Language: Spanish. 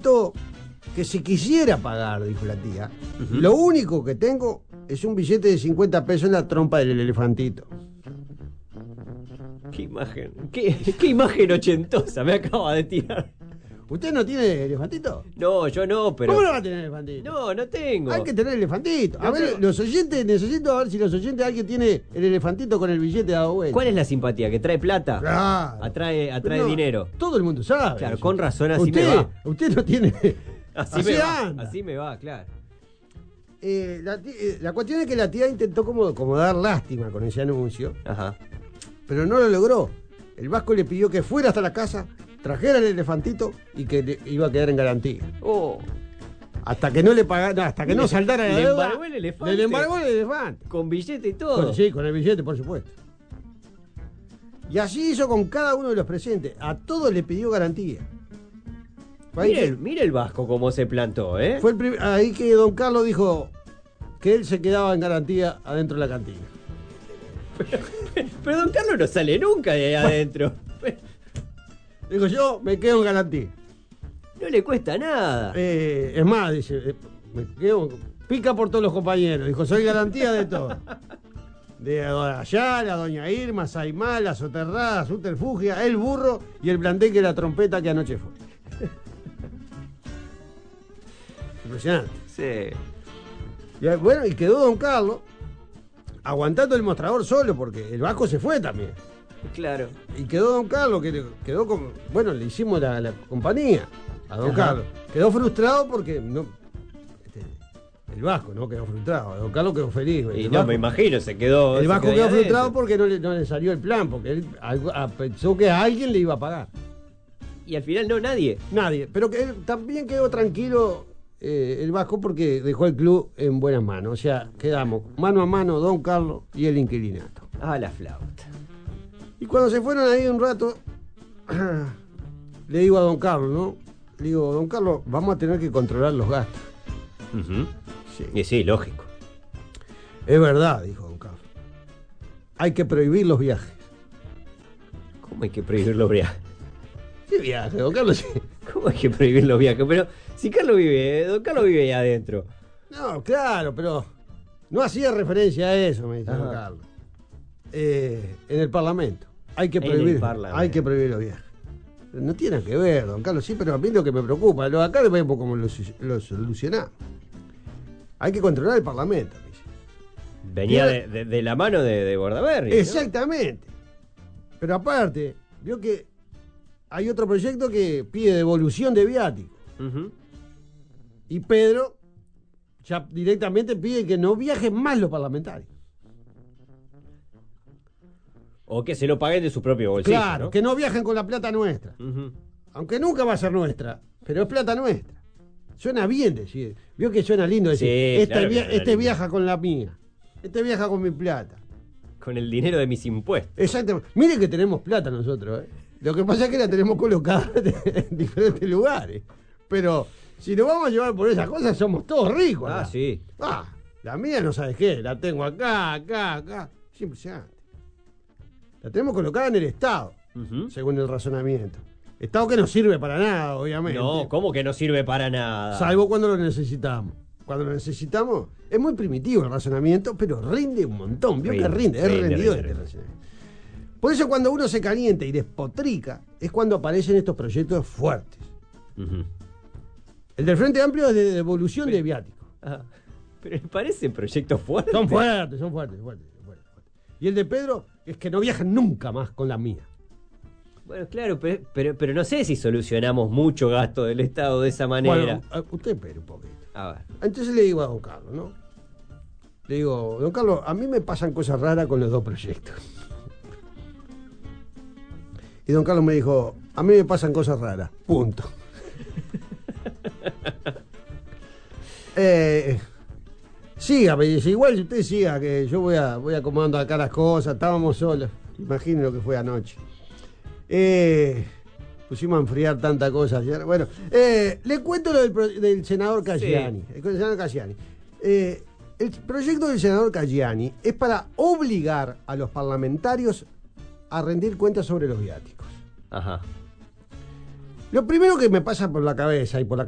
contó que si quisiera pagar, dijo la tía, lo único que tengo es un billete de 50 pesos en la trompa del elefantito. Qué imagen ochentosa me acaba de tirar. ¿Usted no tiene elefantito? No, yo no, pero... ¿Cómo no va a tener elefantito? No tengo. Hay que tener elefantito. A No ver, tengo. los oyentes, necesito ver si los oyentes, alguien tiene el elefantito con el billete dado vuelta. ¿Cuál es la simpatía? ¿Que trae plata? Claro. Atrae Pero no, dinero. Todo el mundo sabe. Claro, eso. con razón, así usted, me va. Usted no tiene... Así me va, anda. así me va, claro. La cuestión es que la tía intentó como dar lástima con ese anuncio, Ajá. pero no lo logró. El Vasco le pidió que fuera hasta la casa, trajera el elefantito y que iba a quedar en garantía. Oh. Hasta que no le pagara, hasta que no saldara la ¿Le deuda. embargó el elefante? Le embargó el elefante. Con billete y todo. Sí, con el billete, por supuesto. Y así hizo con cada uno de los presentes. A todos le pidió garantía. Mire el Vasco cómo se plantó, ¿eh? Fue ahí que don Carlos dijo que él se quedaba en garantía adentro de la cantina. Pero don Carlos no sale nunca de ahí adentro. Dijo, yo me quedo en garantía. No le cuesta nada. Es más, dice, me quedo, pica por todos los compañeros. Dijo, soy garantía de todo. De Ayala, doña Irma, Saimá, la Soterrada, Suterfugia, el burro y el blandengue de la trompeta que anoche fue. Impresionante. Sí. Y bueno, y quedó don Carlos aguantando el mostrador solo porque el Vasco se fue también. Claro. Y quedó don Carlos, que quedó con... Bueno, le hicimos la compañía a don Carlos. Quedó frustrado porque no... el Vasco no quedó frustrado. Don Carlos quedó feliz. Y no, me imagino, se quedó... El Vasco se quedó ahí frustrado adentro. porque no le salió el plan, porque él pensó que a alguien le iba a pagar. Y al final no, nadie. Nadie. Pero que él también quedó tranquilo el Vasco porque dejó el club en buenas manos. O sea, quedamos mano a mano don Carlos y el inquilinato. Ah, la flauta. Y cuando se fueron ahí un rato, le digo a don Carlos, ¿no? Le digo, don Carlos, vamos a tener que controlar los gastos. Sí. Y sí, lógico. Es verdad, dijo don Carlos. Hay que prohibir los viajes. ¿Cómo hay que prohibir los viajes? ¿Qué viaje, don Carlos? ¿Cómo hay que prohibir los viajes? Pero si don Carlos vive ahí adentro. No, claro, pero no hacía referencia a eso, me dice don Carlos. En el Parlamento. Hay que prohibir los viajes. No tiene que ver, don Carlos, sí, pero a mí lo que me preocupa, lo de acá vemos cómo lo solucionamos. Hay que controlar el Parlamento, me dice. Venía de la mano de Bordaberry. Exactamente. ¿No? Pero aparte, vio que hay otro proyecto que pide devolución de viáticos. Y Pedro ya directamente pide que no viajen más los parlamentarios. O que se lo paguen de su propio bolsillo. Claro, ¿no? que no viajen con la plata nuestra. Aunque nunca va a ser nuestra, pero es plata nuestra. Suena bien decir. Vio que suena lindo decir, Sí, claro que suena lindo. Viaja con la mía. Este viaja con mi plata. Con el dinero de mis impuestos. Exactamente. Mire que tenemos plata nosotros, ¿eh? Lo que pasa es que la tenemos colocada en diferentes lugares. Pero si nos vamos a llevar por esas cosas, somos todos ricos. Ah, ¿no? sí. La mía no sabes qué. La tengo acá. Es impresionante. La tenemos colocada en el Estado, según el razonamiento. Estado que no sirve para nada, obviamente. No, ¿cómo que no sirve para nada? Salvo cuando lo necesitamos. Cuando lo necesitamos, es muy primitivo el razonamiento, pero rinde un montón. Vio que rinde, es rendidor este razonamiento. Por eso cuando uno se calienta y despotrica, es cuando aparecen estos proyectos fuertes. El del Frente Amplio es de devolución de viáticos. Pero me parecen proyectos fuertes. Son fuertes. Y el de Pedro es que no viajan nunca más con la mía. Bueno, claro, pero no sé si solucionamos mucho gasto del Estado de esa manera. Bueno, usted espere un poquito. A ver. Entonces le digo a don Carlos, ¿no? Le digo, don Carlos, a mí me pasan cosas raras con los dos proyectos. Y don Carlos me dijo, a mí me pasan cosas raras, punto. Siga, me dice, igual si usted siga, que yo voy acomodando acá las cosas, estábamos solos, imaginen lo que fue anoche. Pusimos a enfriar tanta cosa ayer. Bueno, le cuento lo del senador Caggiani. Sí. El senador Caggiani. El proyecto del senador Caggiani es para obligar a los parlamentarios a rendir cuentas sobre los viáticos. Ajá. Lo primero que me pasa por la cabeza y por la